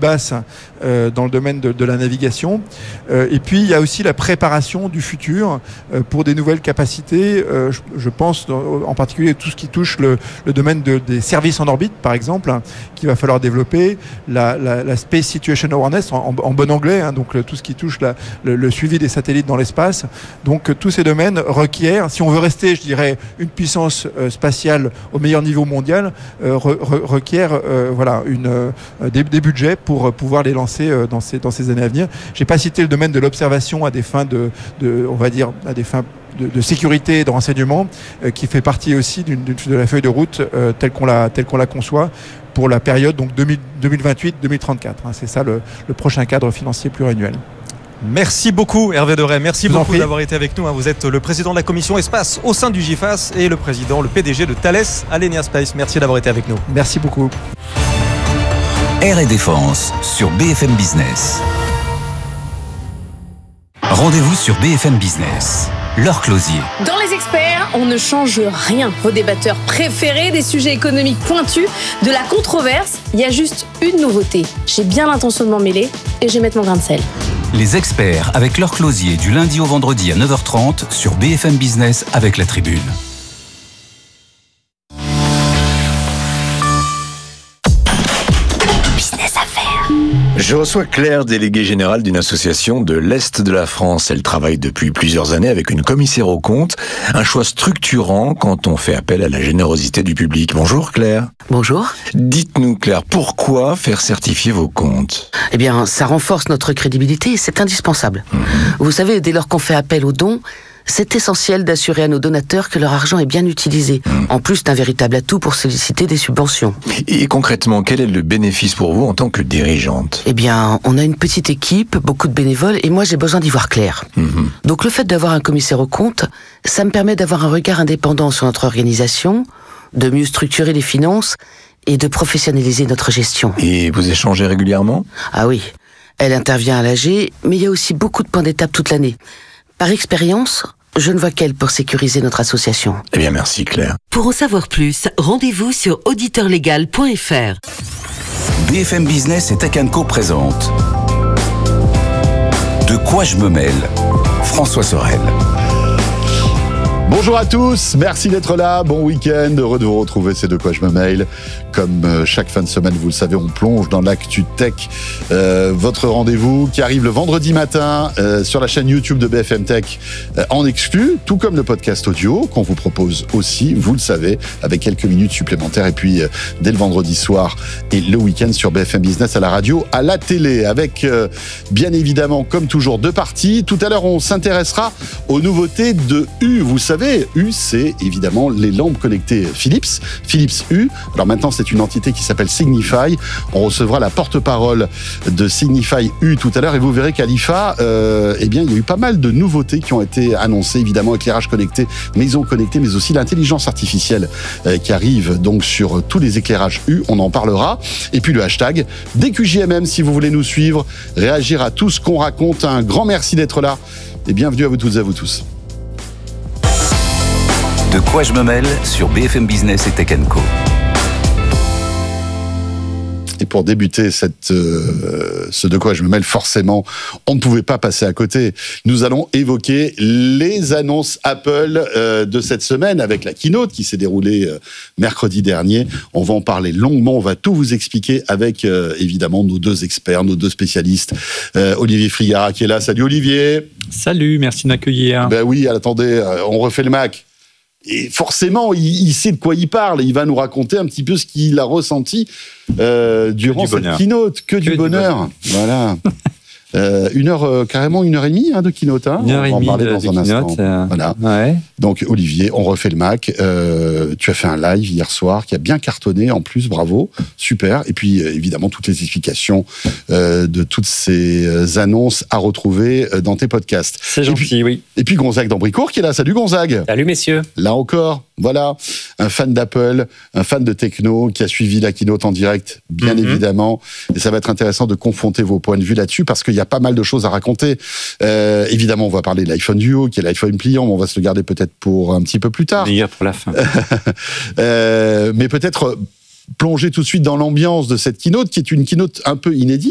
basse dans le domaine de la navigation. Et puis il y a aussi la préparation du futur pour des nouvelles capacités. Je pense en particulier tout ce qui touche le domaine des services en orbite, par exemple, qu'il va falloir développer, la Space Situation Awareness en bon anglais, donc tout ce qui touche le suivi des satellites dans l'espace. Donc tous ces domaines requièrent, si on veut rester, je dirais, une puissance spatiale au meilleur niveau mondial, requièrent des budgets pour pouvoir les lancer dans ces années à venir. J'ai pas cité le domaine de l'observation à des fins de sécurité et de renseignement, qui fait partie aussi de la feuille de route telle qu'on la conçoit pour la période donc 2028-2034. C'est ça le prochain cadre financier pluriannuel. Merci beaucoup Hervé Deray, merci beaucoup d'avoir été avec nous. Vous êtes le président de la commission espace au sein du GIFAS et le PDG de Thales Alenia Space. Merci d'avoir été avec nous. Merci beaucoup. Air et Défense sur BFM Business. Rendez-vous sur BFM Business. Laure Closier. Dans Les Experts, on ne change rien. Vos débatteurs préférés, des sujets économiques pointus, de la controverse. Il y a juste une nouveauté. J'ai bien l'intention de m'en mêler et je vais mettre mon grain de sel. Les Experts avec Laure Closier du lundi au vendredi à 9h30 sur BFM Business avec La Tribune. Je reçois Claire, déléguée générale d'une association de l'Est de la France. Elle travaille depuis plusieurs années avec une commissaire aux comptes, un choix structurant quand on fait appel à la générosité du public. Bonjour Claire. Bonjour. Dites-nous Claire, pourquoi faire certifier vos comptes ? Eh bien, ça renforce notre crédibilité et c'est indispensable. Vous savez, dès lors qu'on fait appel aux dons, c'est essentiel d'assurer à nos donateurs que leur argent est bien utilisé, en plus d'un véritable atout pour solliciter des subventions. Et concrètement, quel est le bénéfice pour vous en tant que dirigeante ? Eh bien, on a une petite équipe, beaucoup de bénévoles, et moi j'ai besoin d'y voir clair. Donc le fait d'avoir un commissaire aux comptes, ça me permet d'avoir un regard indépendant sur notre organisation, de mieux structurer les finances et de professionnaliser notre gestion. Et vous échangez régulièrement ? Ah oui, elle intervient à l'AG, mais il y a aussi beaucoup de points d'étape toute l'année. Par expérience, je ne vois qu'elle pour sécuriser notre association. Eh bien, merci Claire. Pour en savoir plus, rendez-vous sur auditeurlegal.fr. BFM Business et Tech & Co présente De quoi je me mêle ? François Sorel. Bonjour à tous, merci d'être là, bon week-end, heureux de vous retrouver, c'est De quoi je me mêle. Comme chaque fin de semaine, vous le savez, on plonge dans l'actu tech. Votre rendez-vous qui arrive le vendredi matin sur la chaîne YouTube de BFM Tech en exclu, tout comme le podcast audio qu'on vous propose aussi, vous le savez, avec quelques minutes supplémentaires. Et puis dès le vendredi soir et le week-end sur BFM Business à la radio, à la télé, avec bien évidemment, comme toujours, deux parties. Tout à l'heure, on s'intéressera aux nouveautés de U. Vous savez, U, c'est évidemment les lampes connectées Philips U. Alors maintenant, c'est une entité qui s'appelle Signify. On recevra la porte-parole de Signify U tout à l'heure et vous verrez qu'à l'IFA, eh bien, il y a eu pas mal de nouveautés qui ont été annoncées. Évidemment, éclairage connecté, maison connectée, mais aussi l'intelligence artificielle qui arrive donc sur tous les éclairages U. On en parlera. Et puis le hashtag DQJMM si vous voulez nous suivre, réagir à tout ce qu'on raconte. Un grand merci d'être là et bienvenue à vous toutes et à vous tous. De quoi je me mêle sur BFM Business et Tech & Co. Et pour débuter ce de quoi je me mêle, forcément, on ne pouvait pas passer à côté. Nous allons évoquer les annonces Apple de cette semaine avec la keynote qui s'est déroulée mercredi dernier. On va en parler longuement, on va tout vous expliquer avec évidemment nos deux experts, nos deux spécialistes. Olivier Frigara qui est là. Salut Olivier. Salut, merci de m'accueillir. Ben oui, attendez, on refait le Mac. Et forcément, il sait de quoi il parle. Il va nous raconter un petit peu ce qu'il a ressenti durant cette keynote. Que du bonheur. Voilà. Carrément 1h30 de keynote. Une heure et demie on va en parler dans un keynote, instant. Voilà. Ouais. Donc Olivier, on refait le Mac. Tu as fait un live hier soir qui a bien cartonné en plus, bravo, super. Et puis évidemment toutes les explications de toutes ces annonces à retrouver dans tes podcasts. C'est gentil, oui. Et puis Gonzague d'Ambricourt qui est là. Salut Gonzague. Salut messieurs. Là encore, voilà, un fan d'Apple, un fan de techno qui a suivi la keynote en direct, bien évidemment. Et ça va être intéressant de confronter vos points de vue là-dessus parce qu'il y a pas mal de choses à raconter. Évidemment, on va parler de l'iPhone Duo, qui est l'iPhone pliant, mais on va se le garder peut-être pour un petit peu plus tard. Meilleur pour la fin. Mais peut-être plonger tout de suite dans l'ambiance de cette keynote, qui est une keynote un peu inédite.